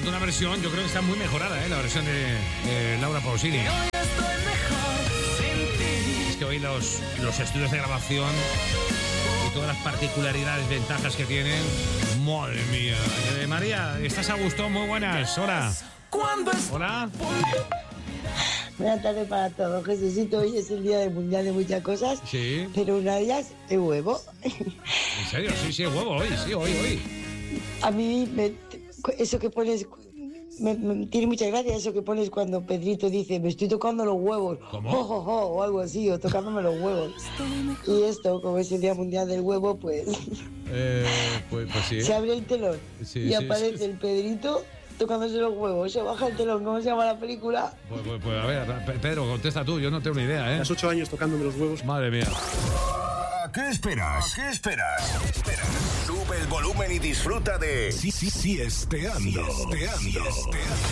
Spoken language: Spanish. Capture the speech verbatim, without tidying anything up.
tanto, una versión, yo creo que está muy mejorada, ¿eh? La versión de, de Laura Pausini. Es que hoy los, los estudios de grabación y todas las particularidades, ventajas que tienen, madre mía. Eh, María, ¿estás a gusto? Muy buenas, hola. Hola. Buenas tardes para todos. Jesucito, hoy es el día del mundial de muchas cosas. Sí. Pero una de ellas, el huevo. ¿En serio? Sí, sí, el huevo, hoy, sí, hoy, hoy. A mí, me, eso que pones, me, me, tiene mucha gracia eso que pones cuando Pedrito dice, me estoy tocando los huevos. ¿Cómo? Jo, jo, jo, o algo así, o tocándome los huevos. Y esto, como es el día mundial del huevo, pues... Eh, pues, pues sí. Se abre el telón Sí, y sí, aparece sí. el Pedrito tocándose los huevos. Se baja el telón, ¿cómo se llama la película? Pues, pues, pues a ver, Pedro, contesta tú, yo no tengo ni idea, ¿eh? Hace ocho años tocándome los huevos. Madre mía. ¿A qué esperas? ¿A qué esperas? ¿Qué esperas? Sube el volumen y disfruta de... Sí, sí, sí, esteando. Esteando.